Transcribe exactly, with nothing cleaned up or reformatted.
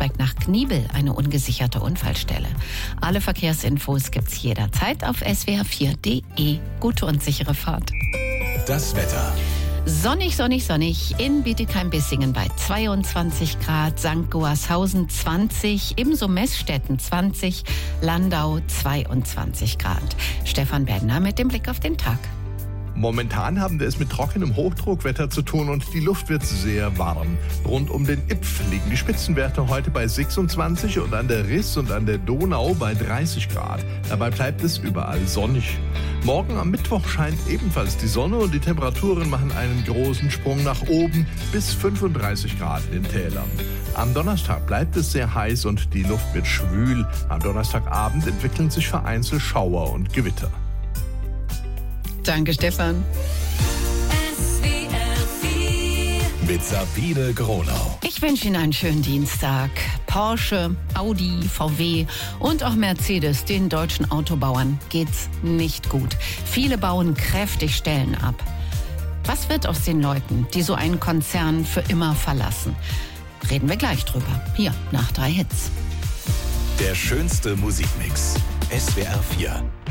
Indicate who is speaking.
Speaker 1: Braunschweig nach Kniebel eine ungesicherte Unfallstelle. Alle Verkehrsinfos gibt's jederzeit auf s w r vier punkt d e. Gute und sichere Fahrt.
Speaker 2: Das Wetter.
Speaker 1: Sonnig, sonnig, sonnig. In Bietigheim-Bissingen bei zweiundzwanzig Grad, Sankt Goarshausen zwanzig, ebenso Meßstetten zwanzig, Landau zweiundzwanzig Grad. Stefan Bergner mit dem Blick auf den Tag.
Speaker 3: Momentan haben wir es mit trockenem Hochdruckwetter zu tun und die Luft wird sehr warm. Rund um den Ipf liegen die Spitzenwerte heute bei sechsundzwanzig und an der Riss und an der Donau bei dreißig Grad. Dabei bleibt es überall sonnig. Morgen am Mittwoch scheint ebenfalls die Sonne und die Temperaturen machen einen großen Sprung nach oben bis fünfunddreißig Grad in den Tälern. Am Donnerstag bleibt es sehr heiß und die Luft wird schwül. Am Donnerstagabend entwickeln sich vereinzelt Schauer und Gewitter.
Speaker 1: Danke, Stefan.
Speaker 2: Mit Sabine Gronau.
Speaker 1: Ich wünsche Ihnen einen schönen Dienstag. Porsche, Audi, V W und auch Mercedes, den deutschen Autobauern, geht's nicht gut. Viele bauen kräftig Stellen ab. Was wird aus den Leuten, die so einen Konzern für immer verlassen? Reden wir gleich drüber. Hier, nach drei Hits.
Speaker 2: Der schönste Musikmix. S W R vier.